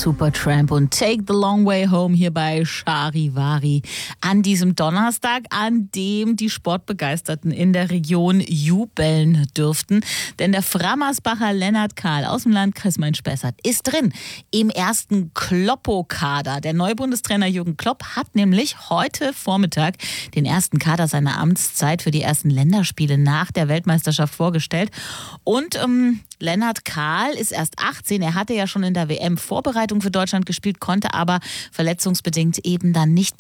Supertramp und Take the Long Way Home hier bei Charivari. An diesem Donnerstag, an dem die Sportbegeisterten in der Region jubeln dürften. Denn der Frammersbacher Lennart Kahl aus dem Landkreis Main-Spessart ist drin im ersten Kloppo-Kader. Der neue Bundestrainer Jürgen Klopp hat nämlich heute Vormittag den ersten Kader seiner Amtszeit für die ersten Länderspiele nach der Weltmeisterschaft vorgestellt. Und Lennart Kahl ist erst 18. Er hatte ja schon in der WM Vorbereitung für Deutschland gespielt, konnte aber verletzungsbedingt eben dann nicht